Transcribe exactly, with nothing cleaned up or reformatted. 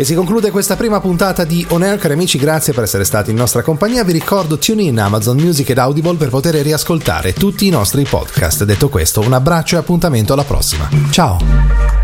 E si conclude questa prima puntata di On Air, cari amici, grazie per essere stati in nostra compagnia. Vi ricordo TuneIn, Amazon Music ed Audible per poter riascoltare tutti i nostri podcast. Detto questo, un abbraccio e appuntamento alla prossima. Ciao!